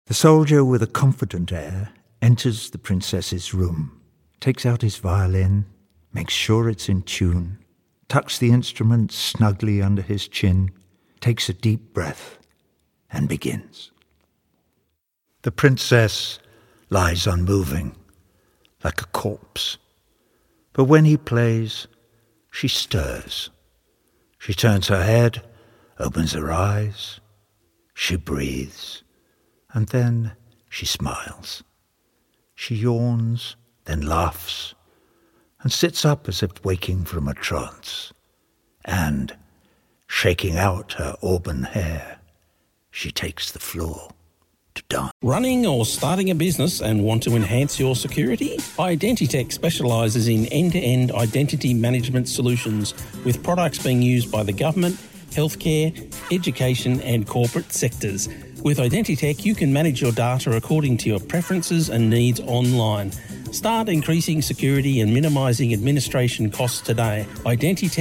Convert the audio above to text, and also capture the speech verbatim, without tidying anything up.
The soldier, with a confident air, enters the princess's room, takes out his violin, makes sure it's in tune, tucks the instrument snugly under his chin, takes a deep breath, and begins. The princess lies unmoving, like a corpse. But when he plays, she stirs. She turns her head, opens her eyes, she breathes, and then she smiles. She yawns, then laughs, and sits up as if waking from a trance. And, shaking out her auburn hair, she takes the floor to dance. Running or starting a business and want to enhance your security? Identitech specialises in end-to-end identity management solutions with products being used by the government, healthcare, education and corporate sectors. With Identitech, you can manage your data according to your preferences and needs online. Start increasing security and minimising administration costs today. Identitech